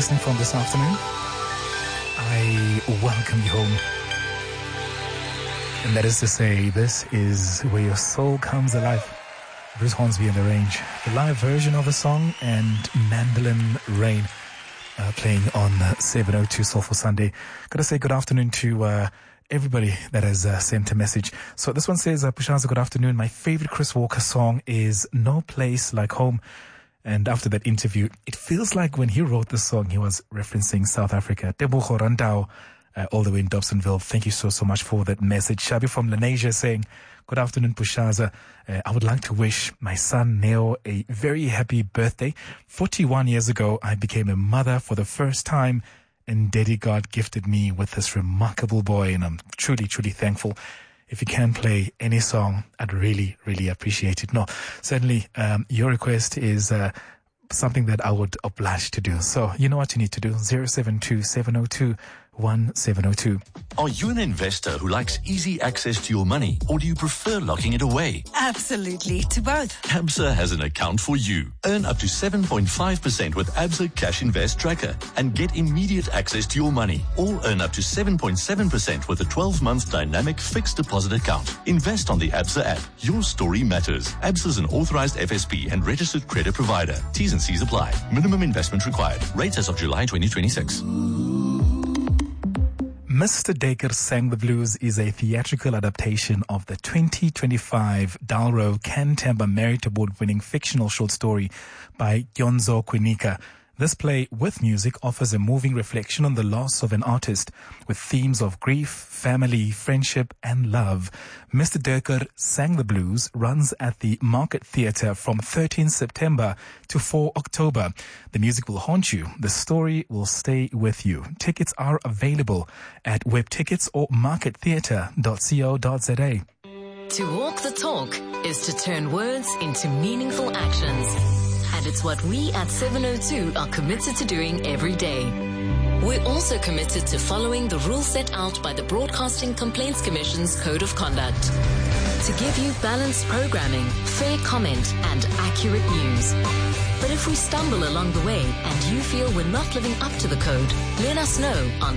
listening from this afternoon, I welcome you home. And that is to say, this is where your soul comes alive. Bruce Hornsby and the Range, the live version of the song, and Mandolin Rain playing on 702 Soulful Sunday. Gotta say good afternoon to everybody that has sent a message. So this one says, Pushaza, good afternoon. My favorite Chris Walker song is No Place Like Home. And after that interview, it feels like when he wrote this song, he was referencing South Africa. Tebogo Randao, all the way in Dobsonville. Thank you so much for that message. Shabi from Lenasia saying, good afternoon, Pushaza. I would like to wish my son, Neo, a very happy birthday. 41 years ago, I became a mother for the first time, and Daddy God gifted me with this remarkable boy, and I'm truly, truly thankful. If you can play any song, I'd really, really appreciate it. No, certainly, your request is something that I would oblige to do. So you know what you need to do. 072-702-1702. Are you an investor who likes easy access to your money, or do you prefer locking it away? Absolutely, to both. Absa has an account for you. Earn up to 7.5% with Absa Cash Invest Tracker and get immediate access to your money. Or earn up to 7.7% with a 12-month dynamic fixed deposit account. Invest on the Absa app. Your story matters. Absa is an authorized FSP and registered credit provider. T's and C's apply. Minimum investment required. Rates as of July 2026. Mr. Dacre Sang the Blues is a theatrical adaptation of the 2025 Dalro Cantemba Merit Award-winning fictional short story by Gyonzo Kwinika. This play with music offers a moving reflection on the loss of an artist with themes of grief, family, friendship, and love. Mr. Dacre Sang the Blues runs at the Market Theatre from 13 September to 4 October. The music will haunt you. The story will stay with you. Tickets are available at webtickets or markettheatre.co.za. To walk the talk is to turn words into meaningful actions. And it's what we at 702 are committed to doing every day. We're also committed to following the rules set out by the Broadcasting Complaints Commission's Code of Conduct to give you balanced programming, fair comment, and accurate news. But if we stumble along the way and you feel we're not living up to the code, let us know on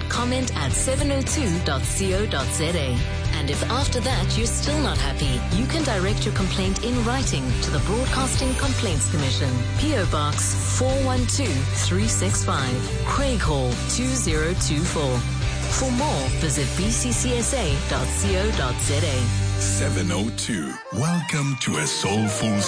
comment@702.co.za. And if after that you're still not happy, you can direct your complaint in writing to the Broadcasting Complaints Commission, PO Box 412365, Craig Hall 2024. For more, visit bccsa.co.za. 702. Welcome to a soulful